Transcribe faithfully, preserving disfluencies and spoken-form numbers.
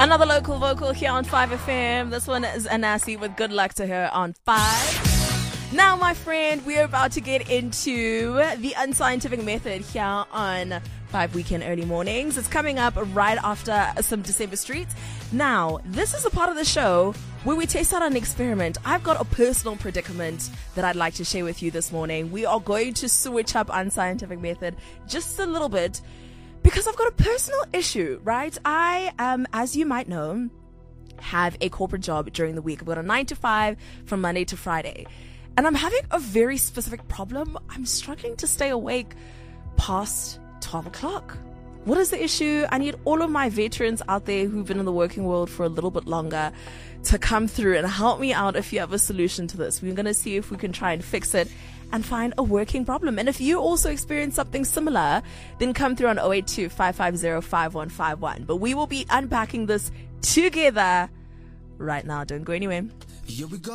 Another local vocal here on five F M. This one is Anasi with Good Luck to Her on five. Now, my friend, we're about to get into the unscientific method here on five Weekend Early Mornings. It's coming up right after some December Streets. Now, this is a part of the show where we test out an experiment. I've got a personal predicament that I'd like to share with you this morning. We are going to switch up unscientific method just a little bit, because I've got a personal issue, right? I, um, as you might know, have a corporate job during the week. I've got a nine to five from Monday to Friday. And I'm having a very specific problem. I'm struggling to stay awake past twelve o'clock. What is the issue? I need all of my veterans out there who've been in the working world for a little bit longer to come through and help me out if you have a solution to this. We're going to see if we can try and fix it and find a working problem. And if you also experience something similar, then come through on zero eight two, five five zero, five one five one. But we will be unpacking this together right now. Don't go anywhere. Here we go.